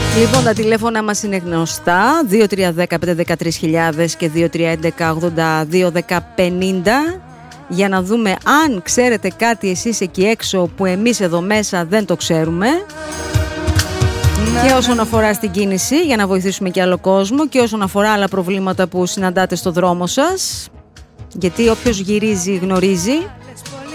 Λοιπόν, τα τηλέφωνα μας είναι γνωστά, 2310-513.000 και 2311-82-1050, για να δούμε αν ξέρετε κάτι εσείς εκεί έξω που εμείς εδώ μέσα δεν το ξέρουμε. Και όσον αφορά στην κίνηση, για να βοηθήσουμε και άλλο κόσμο, και όσον αφορά άλλα προβλήματα που συναντάτε στο δρόμο σας, γιατί όποιος γυρίζει γνωρίζει.